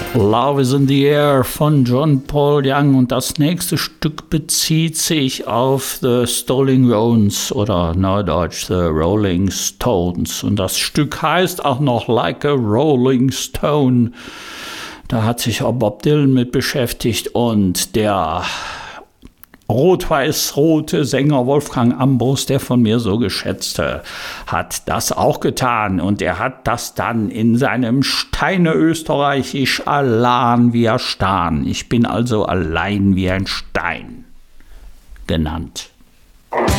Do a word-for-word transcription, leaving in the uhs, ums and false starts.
Love is in the Air von John Paul Young, und das nächste Stück bezieht sich auf The Rolling Stones oder neudeutsch The Rolling Stones, und das Stück heißt auch noch Like a Rolling Stone. Da hat sich auch Bob Dylan mit beschäftigt, und der rot-weiß-rote Sänger Wolfgang Ambros, der von mir so geschätzte, hat das auch getan, und er hat das dann in seinem Steine Österreichisch allein wie ein Stan, ich bin also allein wie ein Stein, genannt.